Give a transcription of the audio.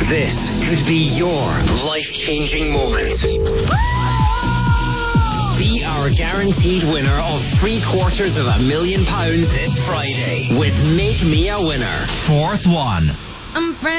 This could be your life-changing moment. Be our guaranteed winner of £750,000 this Friday with Make Me a Winner. Fourth one. I'm